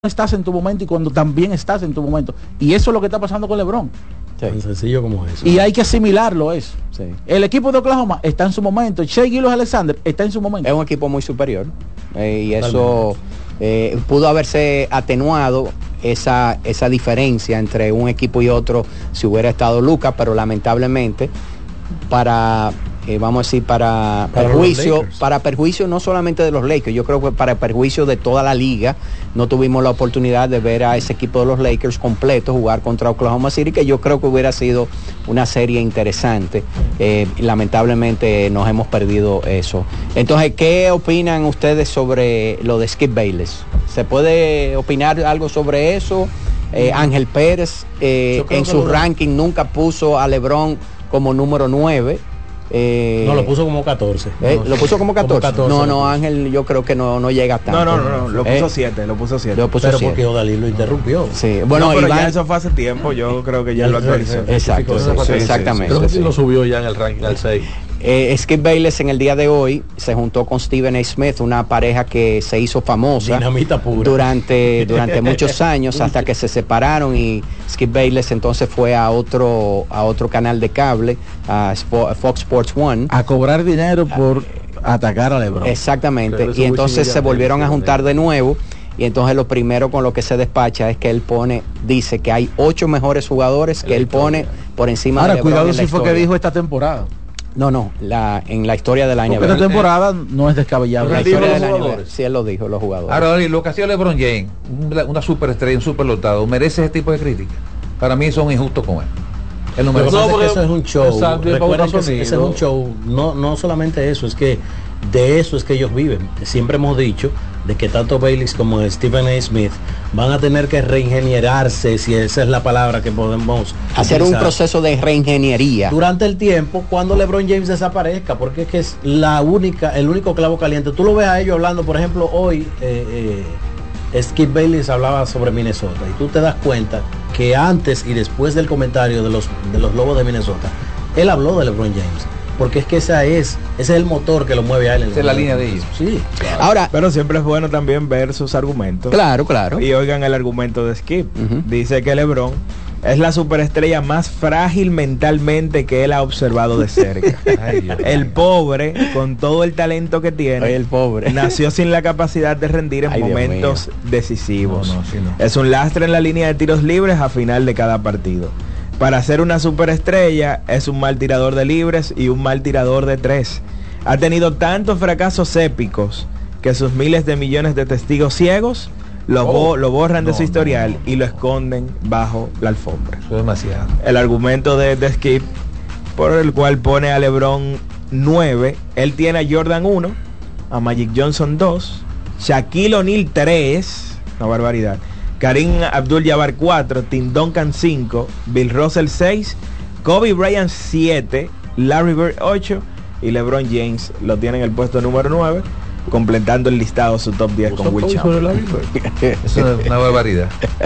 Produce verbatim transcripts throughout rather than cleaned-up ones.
estás en tu momento y cuando también estás en tu momento. Y eso es lo que está pasando con LeBron. Sí. Tan sencillo como eso. Y hay que asimilarlo eso. Sí. El equipo de Oklahoma está en su momento. Shai Gilgeous-Alexander está en su momento. Es un equipo muy superior. Eh, y eso eh, pudo haberse atenuado esa, esa diferencia entre un equipo y otro si hubiera estado Luka, pero lamentablemente para... Eh, vamos a decir para, para perjuicio para perjuicio no solamente de los Lakers, yo creo que para perjuicio de toda la liga. No tuvimos la oportunidad de ver a ese equipo de los Lakers completo jugar contra Oklahoma City, que yo creo que hubiera sido una serie interesante. Eh, lamentablemente nos hemos perdido eso. Entonces, ¿qué opinan ustedes sobre lo de Skip Bayless? ¿Se puede opinar algo sobre eso? Eh, Ángel Pérez eh, en su ranking nunca puso a LeBron como número nueve. Eh, no, lo puso como catorce. Eh, no, lo puso como catorce. Como catorce no, no, Ángel, yo creo que no, no llega tanto. No, no, no, no lo puso siete, eh, lo puso siete. Pero porque Odalí lo interrumpió. Sí, bueno, no, pero Iván, ya eso fue hace tiempo, yo creo que ya lo actualizó. Exacto, sí, sí, exactamente. Creo que sí sí. lo subió ya en el ranking al seis. Eh, Skip Bayless en el día de hoy se juntó con Stephen A. Smith, una pareja que se hizo famosa Dinamita pura. durante durante muchos años hasta que se separaron, y Skip Bayless entonces fue a otro a otro canal de cable, a Fox Sports One, a cobrar dinero por a, atacar a LeBron. Exactamente, y entonces se volvieron a juntar de nuevo. Y entonces lo primero con lo que se despacha es que él pone, dice que hay ocho mejores jugadores que él pone por encima Ahora, de LeBron. Ahora, cuidado si fue que dijo esta temporada. No, no, la, en la historia de la N B A. Esta temporada no es descabellable. La historia de la N B A, sí, él lo dijo, los jugadores. Ahora, lo que hacía LeBron James, una, una superestrella, un superlotado, ¿merece ese tipo de crítica? Para mí son injustos con él. El número no, porque eso es un show. Exacto, recuerden que ese es un show. No, no solamente eso, es que de eso es que ellos viven. Siempre hemos dicho de que tanto Bayless como Stephen A. Smith van a tener que reingenierarse, si esa es la palabra que podemos hacer, utilizar, un proceso de reingeniería durante el tiempo cuando LeBron James desaparezca, porque es que es la única, el único clavo caliente. Tú lo ves a ellos hablando, por ejemplo, hoy eh, eh, Skip Bayless hablaba sobre Minnesota, y tú te das cuenta que antes y después del comentario de los de los Lobos de Minnesota, él habló de LeBron James. Porque es que esa es, ese es el motor que lo mueve a él. Esa es la línea de ellos. Sí. Claro. Ahora, pero siempre es bueno también ver sus argumentos. Claro, claro. Y oigan el argumento de Skip. Uh-huh. Dice que LeBron es la superestrella más frágil mentalmente que él ha observado de cerca. Ay, el pobre, con todo el talento que tiene, Ay, el pobre, nació sin la capacidad de rendir en Ay, momentos decisivos. No, no, sí, no. Es un lastre en la línea de tiros libres a final de cada partido. Para ser una superestrella es un mal tirador de libres y un mal tirador de tres. Ha tenido tantos fracasos épicos que sus miles de millones de testigos ciegos lo, oh, bo lo borran no, de su historial no, no, no. y lo esconden bajo la alfombra. Eso es demasiado. El argumento de, de Skip, por el cual pone a LeBron nueve, él tiene a Jordan uno, a Magic Johnson dos, Shaquille O'Neal tres, una barbaridad, Karim Abdul-Jabbar cuatro, Tim Duncan cinco, Bill Russell seis, Kobe Bryant siete, Larry Bird ocho y LeBron James lo tiene en el puesto número nueve, completando el listado su top diez con Will Chamberlain. Eso es una barbaridad.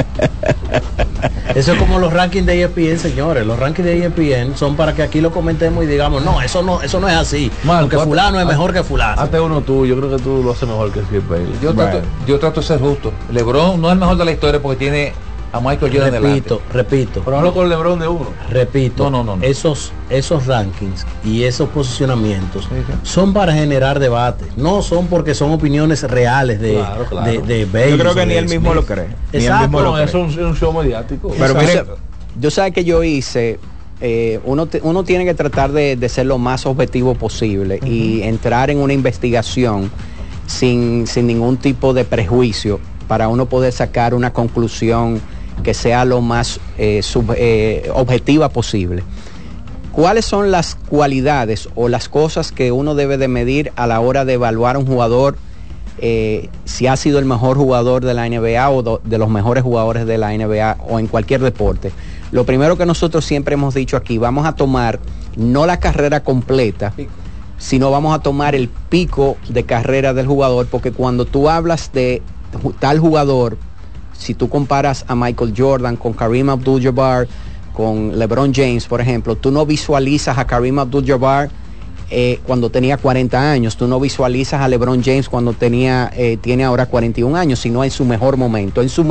Eso es como los rankings de E S P N, señores. Los rankings de E S P N son para que aquí lo comentemos y digamos, no, eso no, eso no es así. Man, porque fulano es mejor que fulano. Hazte uno tú, yo creo que tú lo haces mejor que Skip Bayless. Yo trato, right. yo trato de ser justo. LeBron no es el mejor de la historia porque tiene a Michael Jordan delante. Repito, repito. Pero hablo con LeBron de uno. Repito, no, no, no, no. Esos, esos rankings y esos posicionamientos sí, sí. son para generar debate. No son porque son opiniones reales de, claro, claro. de, de Bayless. Yo creo que ni él mismo Smith. lo cree. Exacto. Ni él mismo lo eso es un show mediático. Pero mire, yo sé que yo hice... Eh, uno, te, uno tiene que tratar de, de ser lo más objetivo posible uh-huh. y entrar en una investigación sin, sin ningún tipo de prejuicio para uno poder sacar una conclusión que sea lo más eh, sub, eh, objetiva posible. ¿Cuáles son las cualidades o las cosas que uno debe de medir a la hora de evaluar a un jugador, eh, si ha sido el mejor jugador de la N B A o do, de los mejores jugadores de la N B A o en cualquier deporte? Lo primero que nosotros siempre hemos dicho aquí, vamos a tomar no la carrera completa, sino vamos a tomar el pico de carrera del jugador, porque cuando tú hablas de tal jugador, si tú comparas a Michael Jordan con Kareem Abdul-Jabbar, con LeBron James, por ejemplo, tú no visualizas a Kareem Abdul-Jabbar eh, cuando tenía cuarenta años, tú no visualizas a LeBron James cuando tenía eh, tiene ahora cuarenta y un años, sino en su mejor momento, en su